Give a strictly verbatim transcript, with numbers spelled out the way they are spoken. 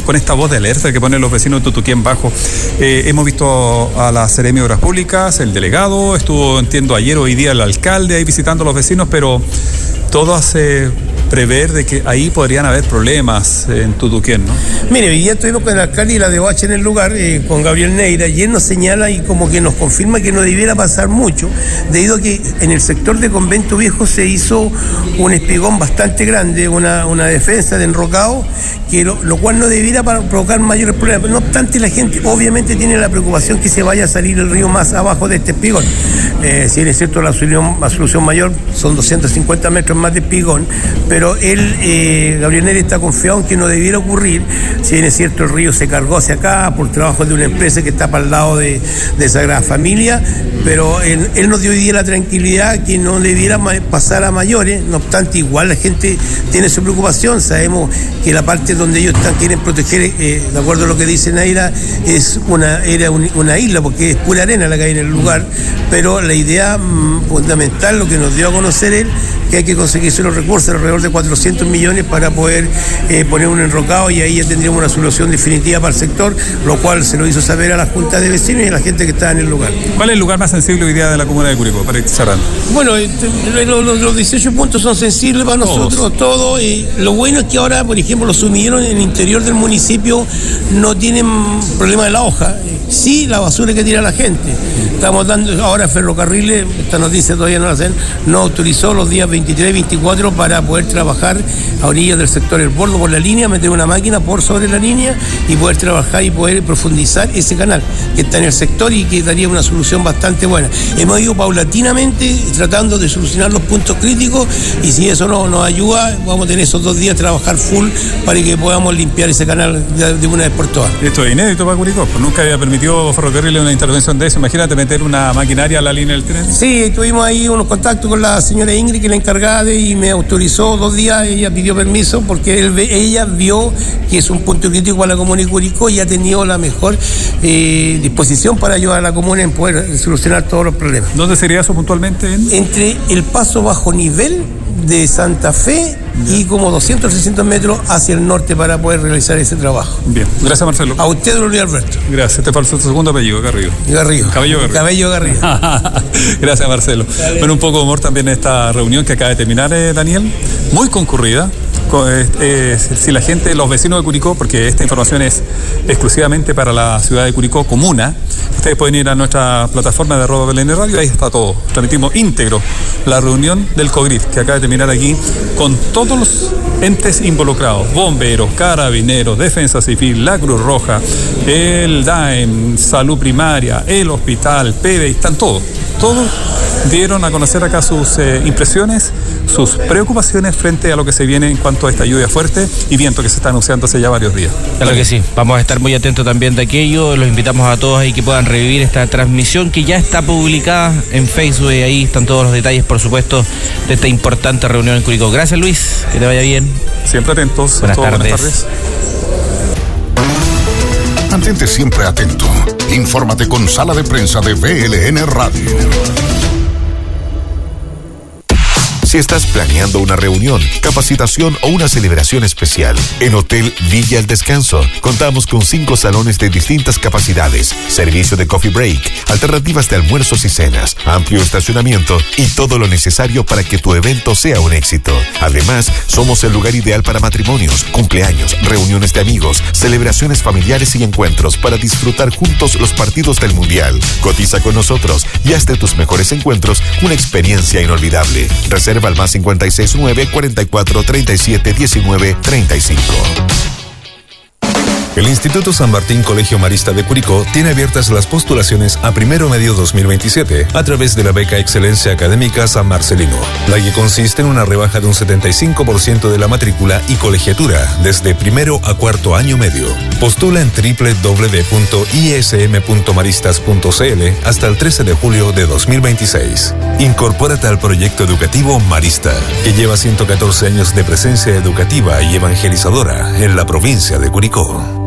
con esta voz de alerta que ponen los vecinos de Tutuquí en Bajo. Eh, hemos visto a la Seremi de Obras Públicas, el delegado, estuvo, entiendo, ayer o hoy día el alcalde ahí visitando a los vecinos, pero todo hace prever de que ahí podrían haber problemas en Tutuquén, ¿no? Mire, hoy día estuvimos con el alcalde y la D O H en el lugar, eh, con Gabriel Neira, y él nos señala y como que nos confirma que no debiera pasar mucho, debido a que en el sector de Convento Viejo se hizo un espigón bastante grande, una, una defensa de enrocado, que lo, lo cual no debiera provocar mayores problemas. No obstante, la gente obviamente tiene la preocupación que se vaya a salir el río más abajo de este espigón. Eh, si bien es cierto, la solución, la solución mayor son doscientos cincuenta metros más de espigón, pero él, eh, Gabriel Neira, está confiado en que no debiera ocurrir. Si bien es cierto, el río se cargó hacia acá por trabajo de una empresa que está para el lado de, de Sagrada Familia, pero él, él nos dio hoy día la tranquilidad que no debiera pasar a mayores. No obstante, igual la gente tiene su preocupación. Sabemos que la parte donde ellos están, quieren proteger, eh, de acuerdo a lo que dice Neira, es una, era un, una isla, porque es pura arena la que hay en el lugar, pero la idea mmm, fundamental, lo que nos dio a conocer él, que hay que conseguirse los recursos, alrededor de cuatrocientos millones, para poder eh, poner un enrocado, y ahí ya tendríamos una solución definitiva para el sector, lo cual se lo hizo saber a la Junta de Vecinos y a la gente que está en el lugar. ¿Cuál es el lugar más sensible hoy día de la comuna de Curicó, para ir cerrando? Bueno, los, los, los dieciocho puntos son sensibles para nosotros, todos. Y lo bueno es que ahora, por ejemplo, los sumidieron en el interior del municipio no tienen problema de la hoja, sí la basura que tira la gente. Estamos dando ahora ferrocarriles, esta noticia todavía no la hacen, no autorizó los días veintitrés y veinticuatro para poder trabajar a orillas del sector El Bordo por la línea, meter una máquina por sobre la línea y poder trabajar y poder profundizar ese canal que está en el sector y que daría una solución bastante buena. Hemos ido paulatinamente tratando de solucionar los puntos críticos, y si eso no nos ayuda, vamos a tener esos dos días a trabajar full para que podamos limpiar ese canal de, de una vez por todas. Esto es inédito para Curicó, pues nunca había permitido ferrocarriles una intervención de eso. Imagínate meter una maquinaria a la línea del tren. Sí, tuvimos ahí unos contactos con la señora Ingrid, que es la encargada de, y me autorizó dos días. Ella pidió permiso porque él, ella vio que es un punto crítico para la comuna de Curicó y ha tenido la mejor eh, disposición para ayudar a la comuna en poder solucionar todos los problemas. ¿Dónde sería eso puntualmente? ¿En? Entre el paso bajo nivel de Santa Fe y como doscientos, trescientos metros hacia el norte para poder realizar ese trabajo. Bien, gracias, Marcelo. A usted, don Luis Alberto. Gracias, te falta tu segundo apellido, Garrido. Garrido. Cabello Garrido. Cabello Garrido. Gracias, Marcelo. Dale. Bueno, un poco de humor también en esta reunión que acaba de terminar, eh, Daniel, muy concurrida. Eh, eh, si la gente, los vecinos de Curicó, porque esta información es exclusivamente para la ciudad de Curicó, comuna, ustedes pueden ir a nuestra plataforma de arroba Belén Radio, ahí está todo. Transmitimos íntegro la reunión del COGRID, que acaba de terminar aquí, con todos los entes involucrados: bomberos, carabineros, defensa civil, la Cruz Roja, el D A E M, salud primaria, el hospital, P B I, están todos. Todos dieron a conocer acá sus eh, impresiones, sus preocupaciones frente a lo que se viene en cuanto a esta lluvia fuerte y viento que se está anunciando hace ya varios días. Claro que sí, vamos a estar muy atentos también de aquello. Los invitamos a todos ahí que puedan revivir esta transmisión que ya está publicada en Facebook, y ahí están todos los detalles, por supuesto, de esta importante reunión en Curicó. Gracias, Luis, que te vaya bien. Siempre atentos. Buenas tardes. Buenas tardes. Mantente siempre atento. Infórmate con Sala de Prensa de V L N Radio. Si estás planeando una reunión, capacitación o una celebración especial, en Hotel Villa El Descanso contamos con cinco salones de distintas capacidades, servicio de coffee break, alternativas de almuerzos y cenas, amplio estacionamiento y todo lo necesario para que tu evento sea un éxito. Además, somos el lugar ideal para matrimonios, cumpleaños, reuniones de amigos, celebraciones familiares y encuentros para disfrutar juntos los partidos del Mundial. Cotiza con nosotros y haz de tus mejores encuentros una experiencia inolvidable. Reserva al más cincuenta y seis nueve, cuarenta y cuatro, treinta y siete, diecinueve, treinta y cinco. El Instituto San Martín Colegio Marista de Curicó tiene abiertas las postulaciones a primero medio dos mil veintisiete a través de la beca Excelencia Académica San Marcelino, la que consiste en una rebaja de un setenta y cinco por ciento de la matrícula y colegiatura desde primero a cuarto año medio. Postula en doble u doble u doble u punto i s m punto maristas punto c l hasta el trece de julio de dos mil veintiséis. Incorpórate al proyecto educativo Marista, que lleva ciento catorce años de presencia educativa y evangelizadora en la provincia de Curicó.